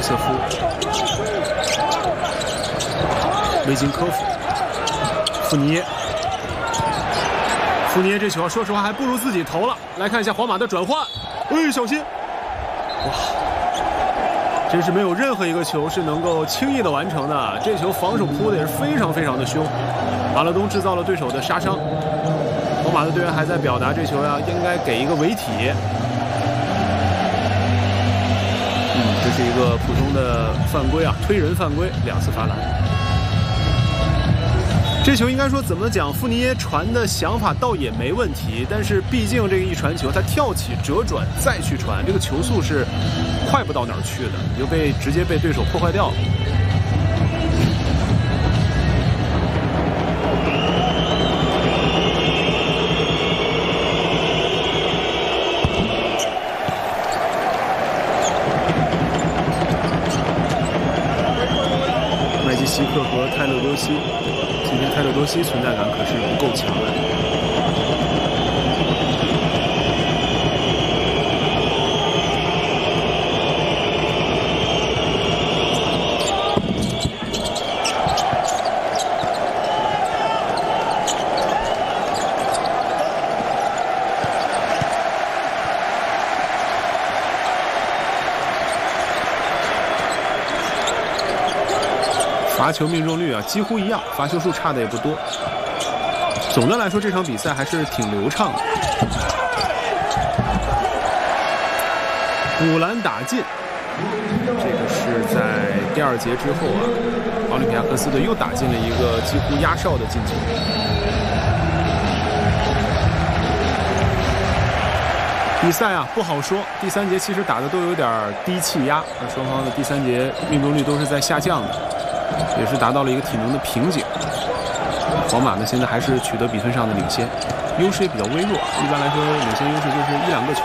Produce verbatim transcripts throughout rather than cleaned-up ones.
瑟夫、维金科夫、富尼耶。富尼耶这球，说实话还不如自己投了。来看一下皇马的转换，哎，小心！哇，真是没有任何一个球是能够轻易的完成的。这球防守扑的也是非常非常的凶，马勒东制造了对手的杀伤。皇马的队员还在表达这球呀，应该给一个违体。嗯，这是一个普通的犯规啊，推人犯规，两次罚篮。这球应该说怎么讲，富尼耶传的想法倒也没问题，但是毕竟这个一传球，他跳起折转再去传，这个球速是快不到哪儿去的，就被直接被对手破坏掉了。麦基希克和泰勒多西。今天泰勒多西存在感可是不够强的。罚球命中率啊，几乎一样，罚球数差的也不多。总的来说，这场比赛还是挺流畅的。补篮打进，这个是在第二节之后啊，奥林匹亚科斯队又打进了一个几乎压哨的进球。比赛啊不好说，第三节其实打的都有点低气压，那双方的第三节命中率都是在下降的。也是达到了一个体能的瓶颈。皇马呢，现在还是取得比分上的领先，优势也比较微弱。一般来说，领先优势就是一两个球。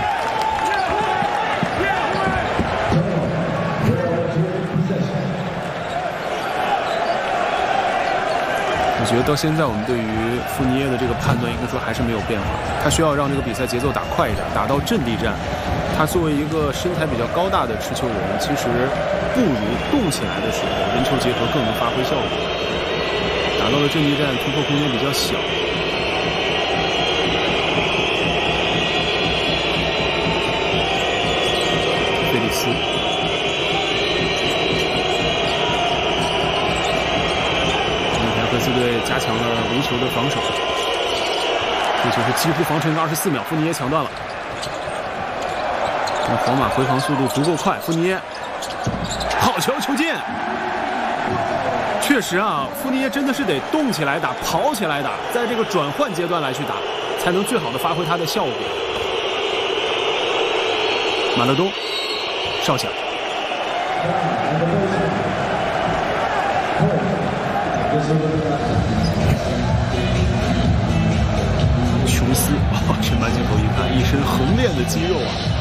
我觉得到现在，我们对于富尼耶的这个判断，应该说还是没有变化。他需要让这个比赛节奏打快一点，打到阵地战。他作为一个身材比较高大的持球人，其实不如动起来的时候，人球结合更能发挥效果。打到了阵地战，突破空间比较小。菲利斯，奥林匹亚科斯队加强了无球的防守，这球是几乎防成一个二十四秒，富尼耶抢断了。皇马回防速度足够快，富尼耶好球球进。确实啊，富尼耶真的是得动起来打，跑起来打，在这个转换阶段来去打，才能最好的发挥他的效果。马勒东哨响，琼斯，哦，全班镜头一看，一身横练的肌肉啊。